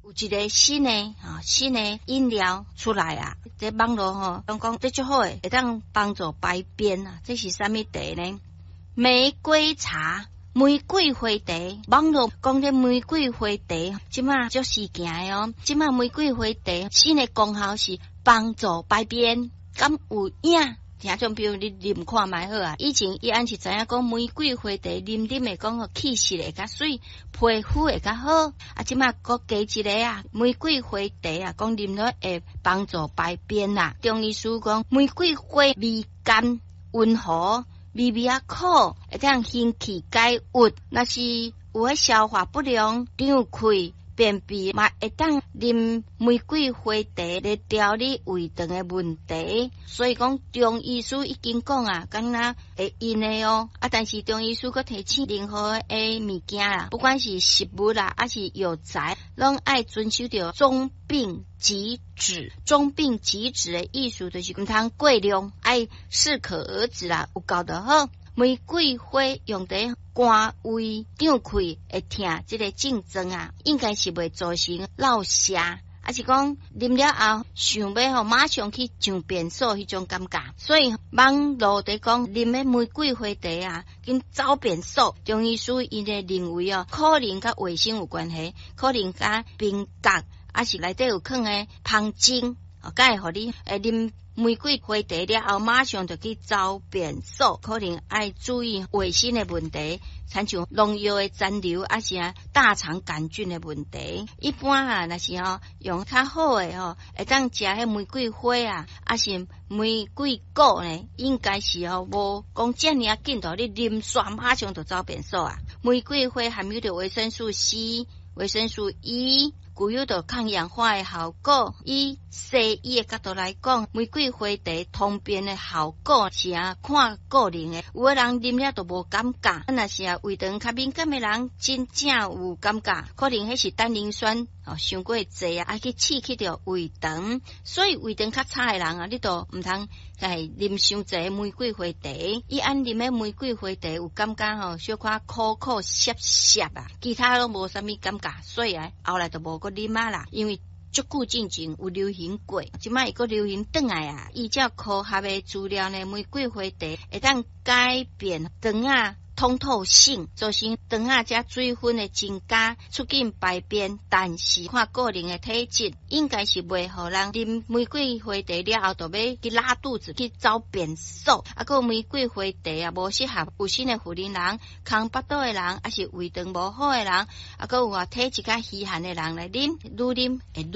有一个新的饮料出来啊，这网络讲这最好诶，会当帮助排便啊。这是啥物茶呢？玫瑰茶、玫瑰花茶。网络讲这玫瑰花茶，即马足事件诶哦。即马玫瑰花茶新的功效是帮助排便，敢有影？听种比如你啉看卖好啊。以前伊安是知影讲玫瑰花茶啉会讲气色会较水，皮肤会较好。啊，即马搁加一个啊，玫瑰花茶啊，讲啉了会帮助排便啦。中医师讲玫瑰花味甘温和，味啊苦，会当行气解郁。若是有迄消化不良、胀气、便秘嘛，会当啉玫瑰花茶来调理胃肠的问题。所以讲中医师已经讲啊，敢若会用的哦。啊，但是中医师佫提醒任何的物件啦，不管是食物啦，还是药材，拢爱遵守着中病即止。中病即止的意思就是唔通过量，爱适可而止啦，有够就好。玫瑰花用在肝胃胀气会痛，这个症状啊，应该是袂造成落瀉，还是讲啉了后想要马上去上便所迄种感觉。所以网络在讲啉的玫瑰花茶啊，跟走便所，中医师因的认为可能甲卫生有关系，可能甲冰角，还是内底有放的芳精，才会互你啉玫瑰花茶了后马上就去走便所，可能爱注意卫生的问题，亲像农药的残留，还是大肠杆菌的问题。一般若是用较好的会当食迄玫瑰花啊，还是玫瑰果呢，应该是无讲遮尔紧到你啉煞马上就走便所啊。玫瑰花含有着维生素 C、维生素 E， 具有着抗氧化的效果。以西医的角度来讲，玫瑰花茶通便的效果是看个人的，有的人啉了都无感觉，若是胃肠较敏感的人，真正有感觉，可能迄是单宁酸伤过济啊，去刺激着胃肠。所以胃肠较差的人你都唔通啉伤济玫瑰花茶。伊按啉的玫瑰花茶有感觉小可苦涩涩啊，其他都无啥物感觉，所以后来就无搁啉啦，因为足久之前有流行过，即摆伊个流行转来啊。依照科学的资料呢，玫瑰花茶会当改变肠通透性，造成肠加水分的增加，促进排便。但是看个人的体质，应该是袂互人啉玫瑰花茶了后就要去拉肚子去走便所。个玫瑰花茶无适合有身的妇人人、空腹肚的人，还是胃肠无好的人，个有体质较虚寒的人来啉，愈啉会愈